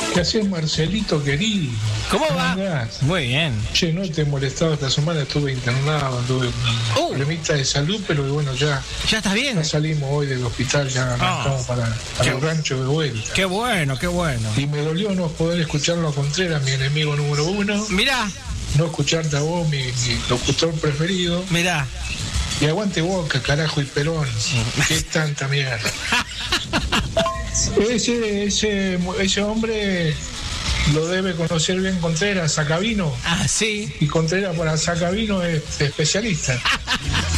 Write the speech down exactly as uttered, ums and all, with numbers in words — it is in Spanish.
¿Qué haces, Marcelito querido? ¿Cómo ¿Cómo va? andás? Muy bien. Che, no te he molestado esta semana, estuve internado, tuve un Uh. problemita de salud, pero bueno, ya, ¿Ya estás bien? ya salimos hoy del hospital, ya Ah. estamos para, para Qué- el rancho de vuelta. Qué bueno, qué bueno. Y me dolió no poder escucharlo a Contreras, mi enemigo número uno, Mirá, no escucharte a vos, mi, mi locutor preferido, mirá. y aguante Boca, carajo, y Perón, que es tanta mierda. Ese, ese, ese hombre lo debe conocer bien Contreras, Sacavino, Ah, sí. y Contreras para Sacavino es especialista.